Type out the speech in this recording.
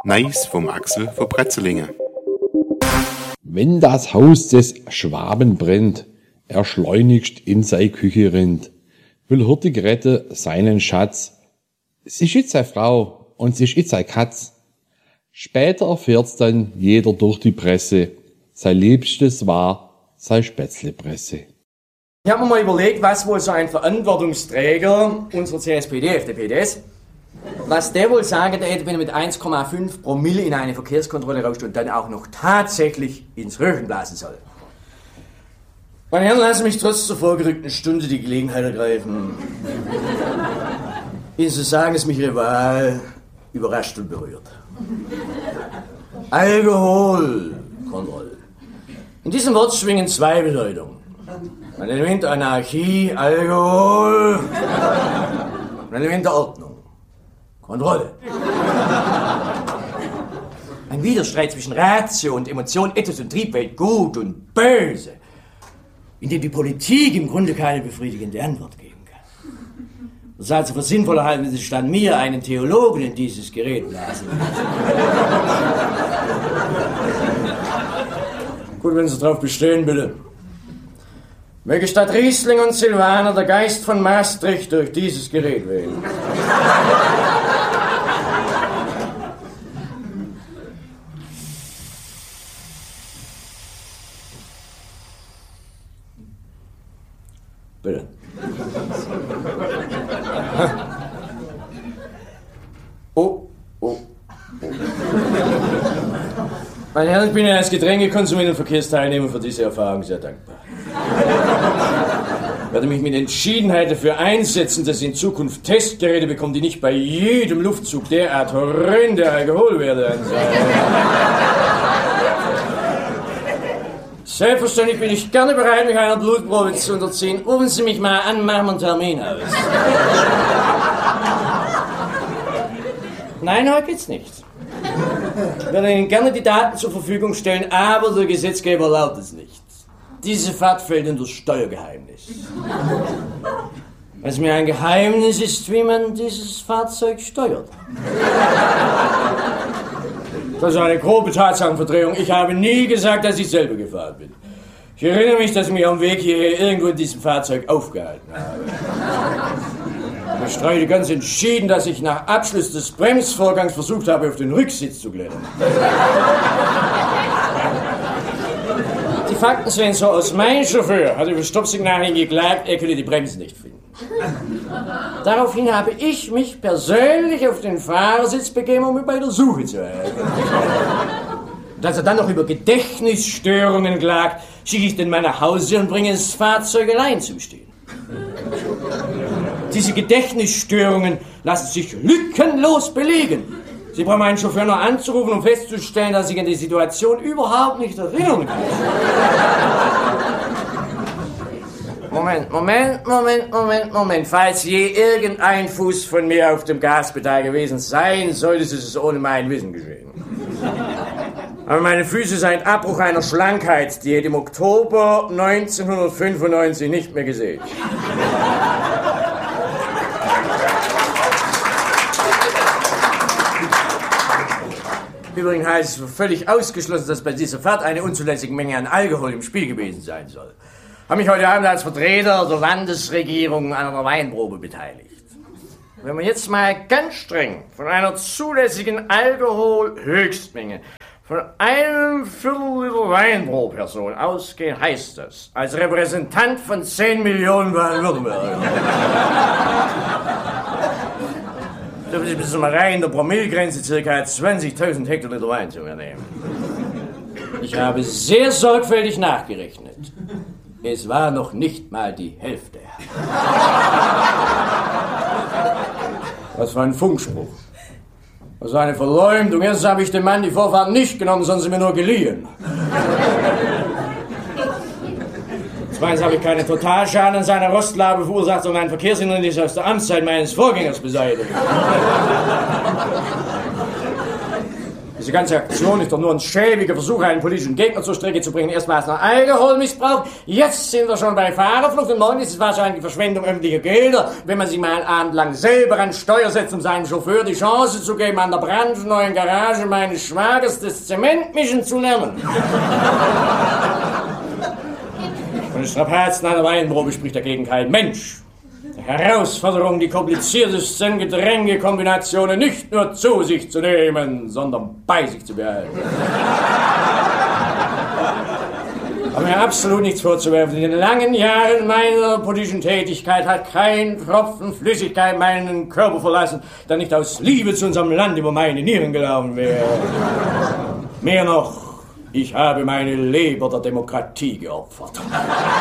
Neis vom Axel von Bretzelingen. Wenn das Haus des Schwaben brennt, er schleunigst in sei Küche rinnt, will Hurtig rette seinen Schatz. Sie ist jetzt sei Frau und sie ist jetzt sei Katz. Später erfährt's dann jeder durch die Presse, sein Liebstes war sei Spätzlepresse. Ich habe mir mal überlegt, was wohl so ein Verantwortungsträger unserer CSPD, FDP, was der wohl sagen hätte, wenn er mit 1,5 Promille in eine Verkehrskontrolle rauscht und dann auch noch tatsächlich ins Röhrchen blasen soll. Meine Herren, lassen mich trotz der vorgerückten Stunde die Gelegenheit ergreifen, Ihnen zu sagen, dass mich Ihre Wahl überrascht und berührt. Alkoholkontrolle. In diesem Wort schwingen zwei Bedeutungen. Ein Element der Anarchie, Alkohol, und ein Element der Ordnung, Kontrolle. Ein Widerstreit zwischen Ratio und Emotion, Ethos und Triebwelt, gut und böse, in dem die Politik im Grunde keine befriedigende Antwort geben kann. Das also für sinnvoller halten, wenn Sie statt mir einen Theologen in dieses Gerät blasen. Gut, wenn Sie darauf bestehen, bitte. Möge statt Riesling und Silvaner der Geist von Maastricht durch dieses Gerät wählen. Bitte. Oh. Meine Herren, ich bin Ihnen als Getränkekonsument und Verkehrsteilnehmer für diese Erfahrung sehr dankbar. Ich werde mich mit Entschiedenheit dafür einsetzen, dass Sie in Zukunft Testgeräte bekommen, die nicht bei jedem Luftzug derart horrende Alkoholwerte anzeigen. Selbstverständlich bin ich gerne bereit, mich einer Blutprobe zu unterziehen. Rufen Sie mich mal an, machen wir einen Termin aus. Nein, heute geht's nicht. Ich werde Ihnen gerne die Daten zur Verfügung stellen, aber der Gesetzgeber erlaubt es nicht. Diese Fahrt fällt in das Steuergeheimnis. Weil es mir ein Geheimnis ist, wie man dieses Fahrzeug steuert. Das ist eine grobe Tatsachenverdrehung. Ich habe nie gesagt, dass ich selber gefahren bin. Ich erinnere mich, dass ich mich am Weg hierher irgendwo in diesem Fahrzeug aufgehalten habe. Ich streite ganz entschieden, dass ich nach Abschluss des Bremsvorgangs versucht habe, auf den Rücksitz zu klettern. Die Fakten sehen so aus. Mein Chauffeur hat über Stoppsignal hin geklagt, er könne die Bremsen nicht finden. Daraufhin habe ich mich persönlich auf den Fahrersitz begeben, um mich bei der Suche zu helfen. Und als er dann noch über Gedächtnisstörungen klagt, schicke ich den Mann nach Hause und bringe das Fahrzeug allein zum Stehen. Diese Gedächtnisstörungen lassen sich lückenlos belegen. Sie brauchen meinen Chauffeur nur anzurufen, um festzustellen, dass ich an die Situation überhaupt nicht erinnern kann. Moment. Falls je irgendein Fuß von mir auf dem Gaspedal gewesen sein sollte, ist es ohne mein Wissen geschehen. Aber meine Füße sind Abbruch einer Schlankheit, die hätte im Oktober 1995 nicht mehr gesehen. Übrigens heißt es für völlig ausgeschlossen, dass bei dieser Fahrt eine unzulässige Menge an Alkohol im Spiel gewesen sein soll. Ich habe mich heute Abend als Vertreter der Landesregierung an einer Weinprobe beteiligt. Wenn wir jetzt mal ganz streng von einer zulässigen Alkoholhöchstmenge von 1/4 Liter Wein pro Person ausgehen, heißt das, als Repräsentant von 10 Millionen Baden-Württemberg, dürfte ich bis zum Erreichen der Promillegrenze ca. 20.000 Hektoliter Wein zu mir nehmen. Ich habe sehr sorgfältig nachgerechnet. Es war noch nicht mal die Hälfte. Was für ein Funkspruch. Was für eine Verleumdung. Erstens habe ich dem Mann die Vorfahrt nicht genommen, sondern sie mir nur geliehen. Zweitens habe ich keine Totalschaden an seiner Rostlaube verursacht, sondern ein Verkehrshindernis aus der Amtszeit meines Vorgängers beseitigt. Diese ganze Aktion ist doch nur ein schäbiger Versuch, einen politischen Gegner zur Strecke zu bringen. Erst war es noch Alkoholmissbrauch, jetzt sind wir schon bei Fahrerflucht und morgen ist es wahrscheinlich Verschwendung öffentlicher Gelder, wenn man sich mal einen Abend lang selber an Steuer setzt, um seinem Chauffeur die Chance zu geben, an der brandneuen Garage meines Schwagers das Zementmischen zu lernen. Von den Strapazen einer Weinprobe spricht dagegen kein Mensch. Die Herausforderung, die kompliziertesten Getränkekombinationen nicht nur zu sich zu nehmen, sondern bei sich zu behalten. Aber mir absolut nichts vorzuwerfen. In den langen Jahren meiner politischen Tätigkeit hat kein Tropfen Flüssigkeit meinen Körper verlassen, der nicht aus Liebe zu unserem Land über meine Nieren gelaufen wäre. Mehr noch, ich habe meine Leber der Demokratie geopfert.